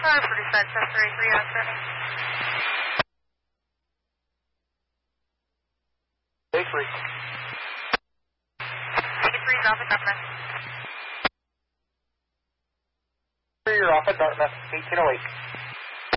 Pretty set, Chester 83 outstanding. Take 3. Take 3 is off at Dartmouth. You're off at Dartmouth, 1808.